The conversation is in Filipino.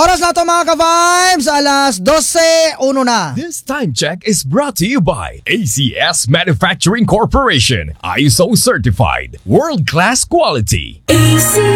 Oras na to mga ka-vibes, alas 12:01 na. This time check is brought to you by ACS Manufacturing Corporation. ISO certified. World-class quality.